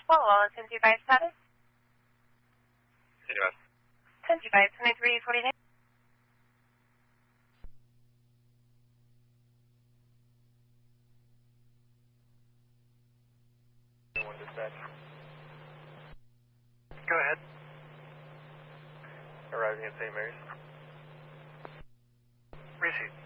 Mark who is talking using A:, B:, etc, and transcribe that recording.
A: Well, 1025 status.
B: 1025.
A: 1025, 2349.
B: One dispatch. Go ahead. Arriving at St. Mary's. Receive.